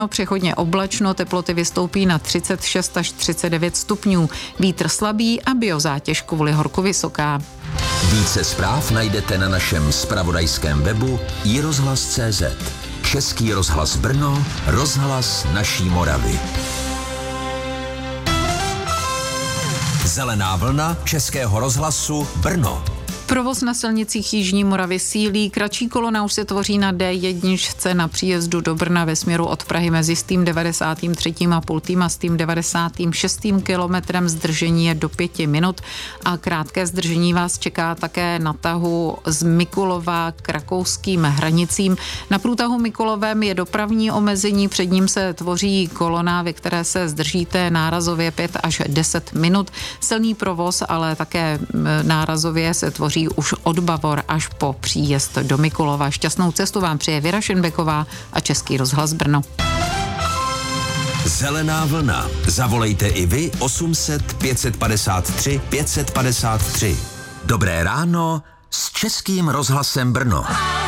Přechodně oblačno, teploty vystoupí na 36 až 39 stupňů. Vítr slabý a biozátěž kvůli horku vysoká. Více zpráv najdete na našem zpravodajském webu iRozhlas.cz. Český rozhlas Brno, rozhlas naší Moravy. Zelená vlna Českého rozhlasu Brno. Provoz na silnicích Jižní Moravy sílí. Kratší kolona už se tvoří na D1 na příjezdu do Brna ve směru od Prahy mezi s tím 93. a pultým a s tím 96. kilometrem. Zdržení je do 5 minut a krátké zdržení vás čeká také na tahu z Mikulova k rakouským hranicím. Na průtahu Mikulovem je dopravní omezení, před ním se tvoří kolona, ve které se zdržíte nárazově 5 až 10 minut. Silný provoz, ale také nárazově se tvoří už od Bavor až po příjezd do Mikulova. Šťastnou cestu vám přeje Věra Šenbeková a Český rozhlas Brno. Zelená vlna. Zavolejte i vy 800 553 553. Dobré ráno s Českým rozhlasem Brno.